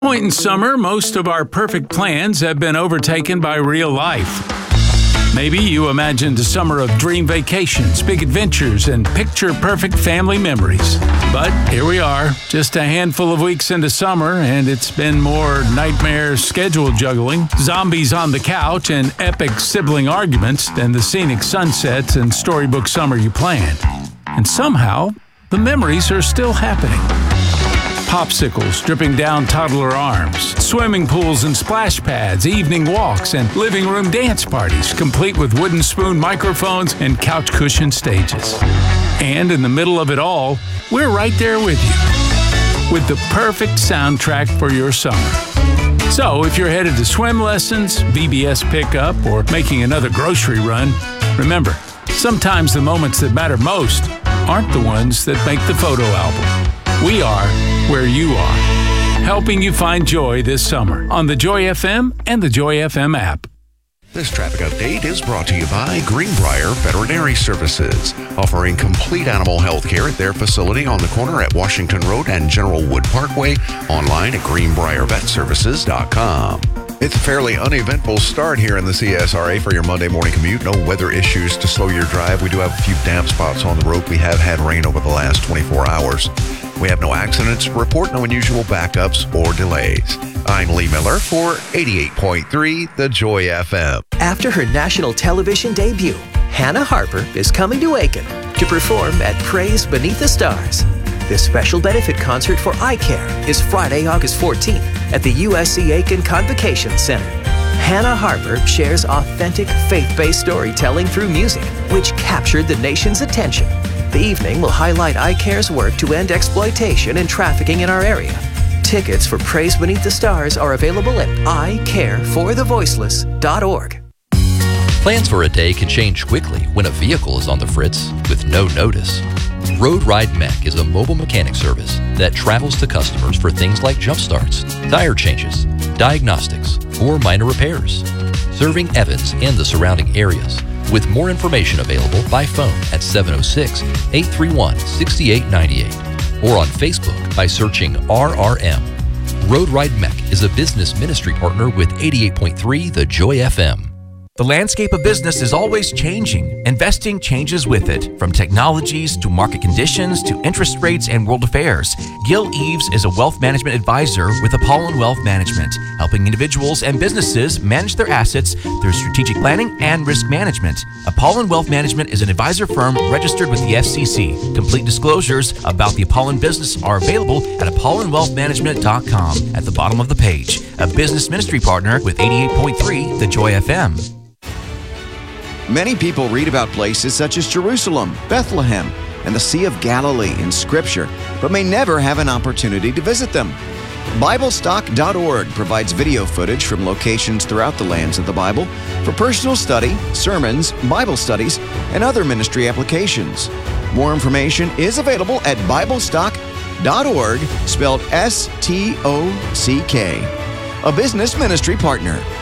Point in summer, most of our perfect plans have been overtaken by real life. Maybe you imagined a summer of dream vacations, big adventures, and picture-perfect family memories. But here we are, just a handful of weeks into summer, and it's been more nightmare schedule juggling, zombies on the couch, and epic sibling arguments than the scenic sunsets and storybook summer you planned. And somehow, the memories are still happening. Popsicles dripping down toddler arms, swimming pools and splash pads, evening walks, and living room dance parties, complete with wooden spoon microphones and couch cushion stages. And in the middle of it all, we're right there with you, with the perfect soundtrack for your summer. So if you're headed to swim lessons, VBS pickup, or making another grocery run, remember, sometimes the moments that matter most aren't the ones that make the photo album. We are where you are, helping you find joy this summer on the Joy FM and the Joy FM app. This traffic update is brought to you by Greenbrier Veterinary Services, offering complete animal health care at their facility on the corner at Washington Road and General Wood Parkway, online at greenbriervetservices.com. It's a fairly uneventful start here in the CSRA for your Monday morning commute. No weather issues to slow your drive. We do have a few damp spots on the road. We have had rain over the last 24 hours. We have no accidents to report, no unusual backups or delays. I'm Lee Miller for 88.3 The Joy FM. After her national television debut, Hannah Harper is coming to Aiken to perform at Praise Beneath the Stars. This special benefit concert for eye care is Friday, August 14th at the USC Aiken Convocation Center. Hannah Harper shares authentic, faith-based storytelling through music, which captured the nation's attention. The evening will highlight eye care's work to end exploitation and trafficking in our area. Tickets for Praise Beneath the Stars are available at icareforthevoiceless.org. Plans for a day can change quickly when a vehicle is on the fritz with no notice. Road Ride Mech is a mobile mechanic service that travels to customers for things like jump starts, tire changes, diagnostics, or minor repairs, serving Evans and the surrounding areas, with more information available by phone at 706-831-6898 or on Facebook by searching RRM. Road Ride Mech is a business ministry partner with 88.3 The Joy FM. The landscape of business is always changing. Investing changes with it. From technologies to market conditions to interest rates and world affairs, Gil Eves is a wealth management advisor with Apollon Wealth Management, helping individuals and businesses manage their assets through strategic planning and risk management. Apollon Wealth Management is an advisor firm registered with the FCC. Complete disclosures about the Apollon business are available at apollonwealthmanagement.com at the bottom of the page. A business ministry partner with 88.3 The Joy FM. Many people read about places such as Jerusalem, Bethlehem, and the Sea of Galilee in Scripture, but may never have an opportunity to visit them. BibleStock.org provides video footage from locations throughout the lands of the Bible for personal study, sermons, Bible studies, and other ministry applications. More information is available at BibleStock.org, spelled S-T-O-C-K. A business ministry partner